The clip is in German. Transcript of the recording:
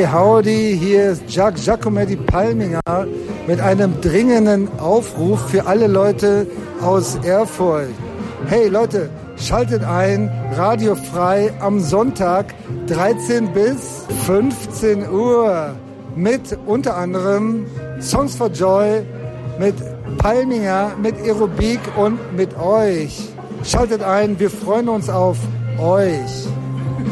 howdy, hier ist Jacques Giacometti Palminger mit einem dringenden Aufruf für alle Leute aus Erfurt. Hey Leute, schaltet ein, Radio Frei am Sonntag 13 bis 15 Uhr mit unter anderem Songs for Joy, mit Palminger, mit Aerobik und mit euch. Schaltet ein, wir freuen uns auf euch.